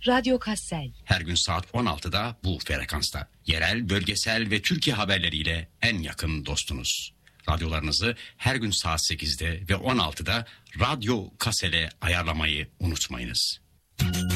Radyo Kassel. Her gün saat 16'da bu frekansta. Yerel, bölgesel ve Türkiye haberleriyle en yakın dostunuz. Radyolarınızı her gün saat 8'de ve 16'da Radyo Kassel'e ayarlamayı unutmayınız.